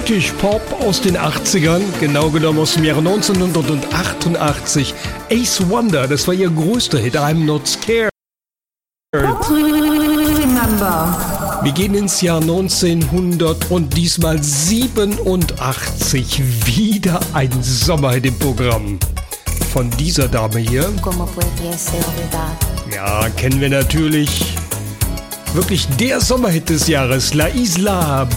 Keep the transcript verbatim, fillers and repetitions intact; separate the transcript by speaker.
Speaker 1: British Pop aus den achtzigern, genau genommen aus dem Jahre neunzehnhundertachtundachtzig. Ace Wonder, das war ihr größter Hit, I'm Not Scared.
Speaker 2: Remember.
Speaker 1: Wir gehen ins Jahr neunzehnhundert und diesmal siebenundachtzig. Wieder ein Sommerhit im Programm. Von dieser Dame hier. Ja, kennen wir natürlich. Wirklich der Sommerhit des Jahres, La Isla